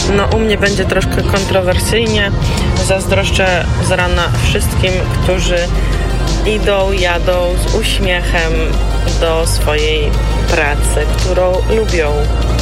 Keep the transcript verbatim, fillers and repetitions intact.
No u mnie będzie troszkę kontrowersyjnie. Zazdroszczę z rana wszystkim, którzy idą, jadą z uśmiechem do swojej pracy, którą lubią.